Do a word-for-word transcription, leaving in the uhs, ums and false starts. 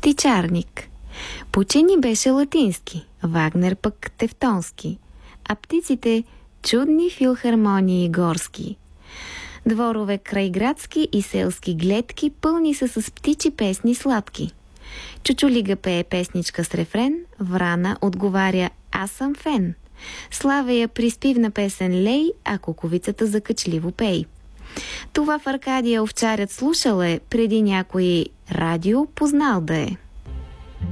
Птичарник. Пучени беше латински, Вагнер пък тевтонски, а птиците чудни филхармонии горски. Дворове крайградски и селски гледки пълни са с птичи песни сладки. Чучулига пее песничка с рефрен, Врана отговаря «Аз съм фен». Славея приспивна песен лей, а куковицата закачливо пей. Това в Аркадия овчарят слушал е, преди някой радио познал да е.